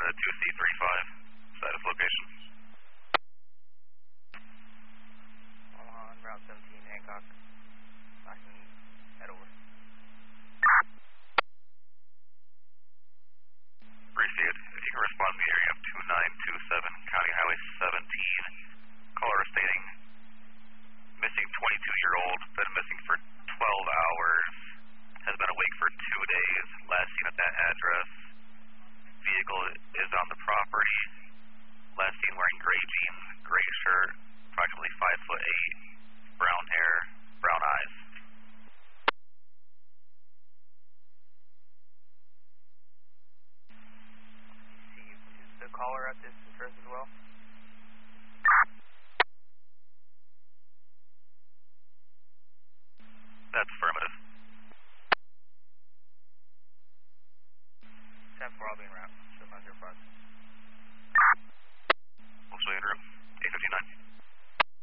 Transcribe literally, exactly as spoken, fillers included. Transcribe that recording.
two C three five, status location. Omaha on Route seventeen, Hancock. I can head over. Appreciate it. If you can respond to me, area of two nine two seven, County Highway seventeen. Caller stating missing twenty-two-year-old, been missing for twelve hours, has been awake for two days, last seen at that address. Vehicle is on the property, last seen wearing gray jeans, gray shirt, approximately five foot eight, brown hair, brown eyes. Is the caller at this address as well? That's affirmative. ten four, I'll be en route. Show my zero five.